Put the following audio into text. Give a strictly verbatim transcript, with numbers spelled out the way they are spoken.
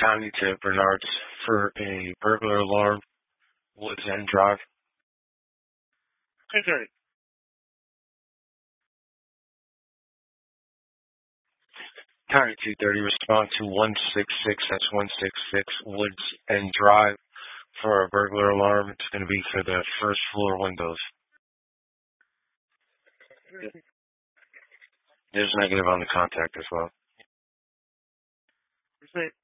County to Bernard's for a burglar alarm, Woods End Drive. ten thirty. County two thirty, respond to one six six, that's one six six Woods End Drive for a burglar alarm. It's going to be for the first floor windows. There's negative on the contact as well. Percent.